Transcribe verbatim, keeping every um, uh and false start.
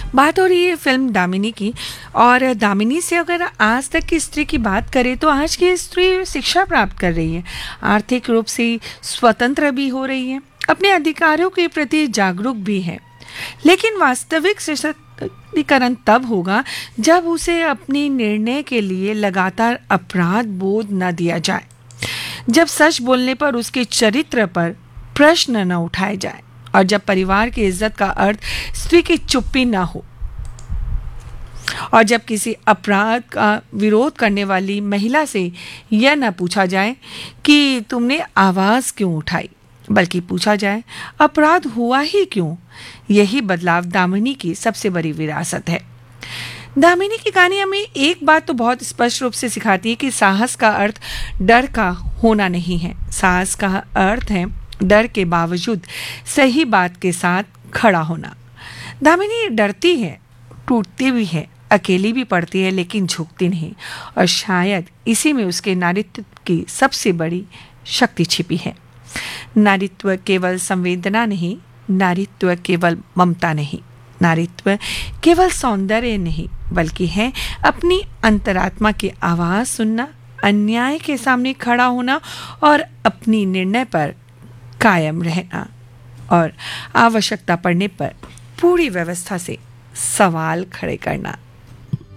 बात हो रही है फिल्म दामिनी की। और दामिनी से अगर आज तक की स्त्री की बात करें तो आज की स्त्री शिक्षा प्राप्त कर रही है, आर्थिक रूप से स्वतंत्र भी हो रही है, अपने अधिकारों के प्रति जागरूक भी है। लेकिन वास्तविक सशक्तिकरण तब होगा जब उसे अपने निर्णय के लिए लगातार अपराध बोध न दिया जाए, जब सच बोलने पर उसके चरित्र पर प्रश्न न उठाए जाए, और जब परिवार की इज्जत का अर्थ स्त्री की चुप्पी न हो, और जब किसी अपराध का विरोध करने वाली महिला से यह न पूछा जाए कि तुमने आवाज क्यों उठाई, बल्कि पूछा जाए अपराध हुआ ही क्यों। यही बदलाव दामिनी की सबसे बड़ी विरासत है। दामिनी की कहानी हमें एक बात तो बहुत स्पष्ट रूप से सिखाती है कि साहस का अर्थ डर का होना नहीं है। साहस का अर्थ है डर के बावजूद सही बात के साथ खड़ा होना। दामिनी डरती है, टूटती भी है, अकेली भी पड़ती है, लेकिन झुकती नहीं, और शायद इसी में उसके नारीत्व की सबसे बड़ी शक्ति छिपी है। नारीत्व केवल संवेदना नहीं, नारीत्व केवल ममता नहीं, नारीत्व केवल सौंदर्य नहीं, बल्कि है अपनी अंतरात्मा की आवाज सुनना, अन्याय के सामने खड़ा होना और अपनी निर्णय पर कायम रहना, और आवश्यकता पड़ने पर पूरी व्यवस्था से सवाल खड़े करना।